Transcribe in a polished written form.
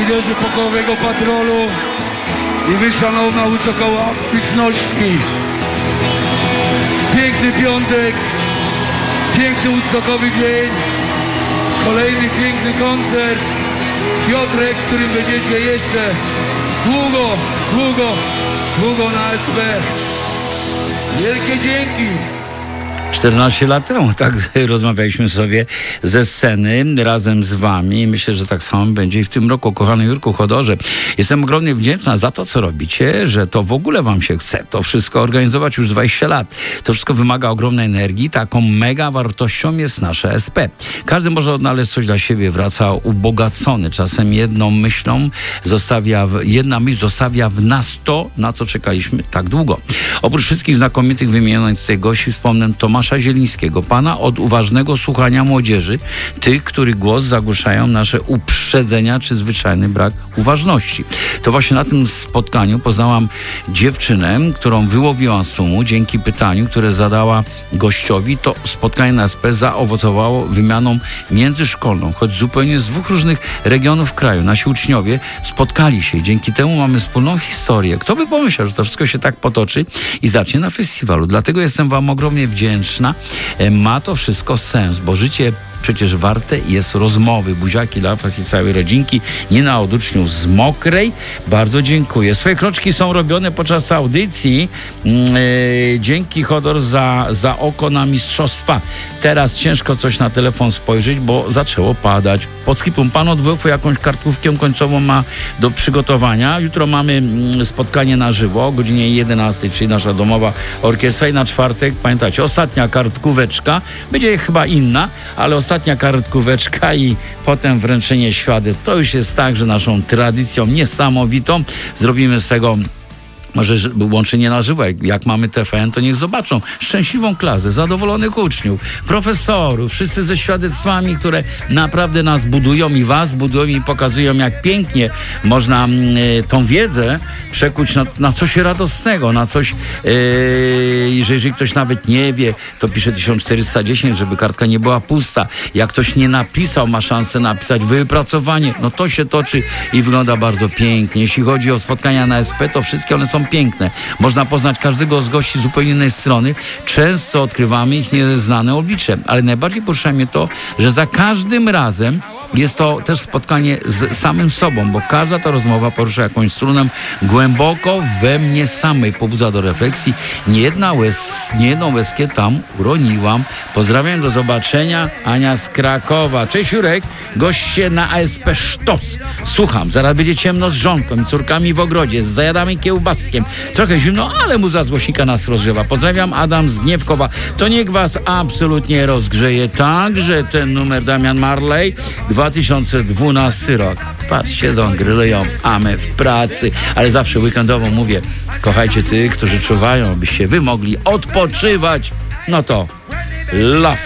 liderzy pokojowego patrolu i wyszanowna wysoką aktywności. Piękny piątek, piękny woodstockowy dzień, kolejny piękny koncert. Piotrek, z którym będziecie jeszcze długo na SP. Wielkie dzięki. 14 lat temu tak rozmawialiśmy sobie ze sceny razem z wami. Myślę, że tak samo będzie i w tym roku. Kochany Jurku Chodorze, jestem ogromnie wdzięczna za to, co robicie, że to w ogóle wam się chce to wszystko organizować już 20 lat. To wszystko wymaga ogromnej energii. Taką mega wartością jest nasze SP. Każdy może odnaleźć coś dla siebie, wraca ubogacony. Czasem jedna myśl zostawia w nas to, na co czekaliśmy tak długo. Oprócz wszystkich znakomitych wymienionych tutaj gości wspomnę Tomasza Zielińskiego, pana od uważnego słuchania młodzieży, tych, których głos zagłuszają nasze uprzedzenia czy zwyczajny brak uważności. To właśnie na tym spotkaniu poznałam dziewczynę, którą wyłowiłam z tłumu dzięki pytaniu, które zadała gościowi. To spotkanie na SP zaowocowało wymianą międzyszkolną, choć zupełnie z dwóch różnych regionów kraju. Nasi uczniowie spotkali się i dzięki temu mamy wspólną historię. Kto by pomyślał, że to wszystko się tak potoczy i zacznie na festiwalu. Dlatego jestem wam ogromnie wdzięczna. Ma to wszystko sens, bo życie przecież warte jest rozmowy. Buziaki dla was i całej rodzinki. Nina od uczniów z Mokrej. Bardzo dziękuję. Swoje kroczki są robione podczas audycji. Dzięki Chodor za oko na mistrzostwa. Teraz ciężko coś na telefon spojrzeć, bo zaczęło padać. Pod skipem pan od WF-u jakąś kartkówkę końcową ma do przygotowania. Jutro mamy spotkanie na żywo o godzinie 11, czyli nasza domowa orkiestra i na czwartek, pamiętacie, ostatnia kartkóweczka. Będzie chyba inna, ale ostatnia kartkóweczka i potem wręczenie świadectw. To już jest tak, że naszą tradycją niesamowitą zrobimy z tego może łączenie na żywo. Jak mamy TVN, to niech zobaczą szczęśliwą klasę, zadowolonych uczniów, profesorów, wszyscy ze świadectwami, które naprawdę nas budują i was budują i pokazują, jak pięknie można tą wiedzę przekuć na coś radosnego, na coś, jeżeli ktoś nawet nie wie, to pisze 1410, żeby kartka nie była pusta. Jak ktoś nie napisał, ma szansę napisać wypracowanie, no to się toczy i wygląda bardzo pięknie. Jeśli chodzi o spotkania na SP, to wszystkie one są piękne. Można poznać każdego z gości z zupełnie innej strony. Często odkrywamy ich nieznane oblicze, ale najbardziej porusza mnie to, że za każdym razem jest to też spotkanie z samym sobą, bo każda ta rozmowa porusza jakąś strunę głęboko we mnie samej, pobudza do refleksji. Niejedną łezkę tam uroniłam. Pozdrawiam, do zobaczenia. Ania z Krakowa. Cześć Jurek, goście na ASP Sztos. Słucham, zaraz będzie ciemno z żonką i córkami w ogrodzie, z zajadami kiełbaskiem. Trochę zimno, ale muza z głośnika nas rozgrzewa. Pozdrawiam, Adam z Gniewkowa. To niech was absolutnie rozgrzeje. Także ten numer Damian Marley, 2012 rok. Patrz, siedzą, grillują, a my w pracy. Ale zawsze weekendowo mówię, kochajcie tych, którzy czuwają, byście wy mogli odpoczywać. No to love.